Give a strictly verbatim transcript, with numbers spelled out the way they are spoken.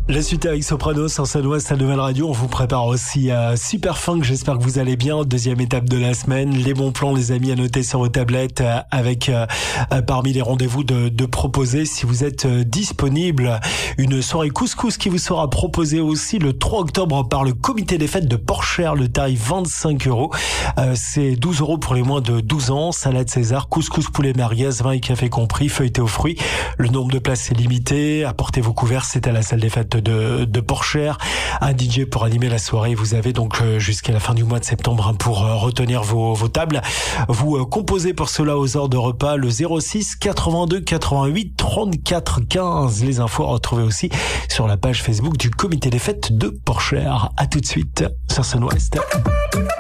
La suite avec Sopranos en Sun-Ouest à Nouvelle Radio. On vous prépare aussi à Super Funk. J'espère que vous allez bien. Deuxième étape de la semaine. Les bons plans, les amis, à noter sur vos tablettes avec euh, parmi les rendez-vous de, de proposer. Si vous êtes euh, disponible, une soirée couscous qui vous sera proposée aussi le trois octobre par le comité des fêtes de Porchère. Le tarif vingt-cinq euros. Euh, c'est douze euros pour les moins de douze ans. Salade César, couscous poulet merguez, vin et café compris, feuilleté aux fruits. Le nombre de places est limité. Apportez vos couverts. C'est à la salle des fêtes de, de Porchère. Un D J pour animer la soirée. Vous avez donc jusqu'à la fin du mois de septembre pour retenir vos, vos tables. Vous composez pour cela aux heures de repas le zéro six quatre-vingt-deux quatre-vingt-huit trente-quatre quinze. Les infos à retrouver aussi sur la page Facebook du comité des fêtes de Porchère. À tout de suite sur Sun-Ouest.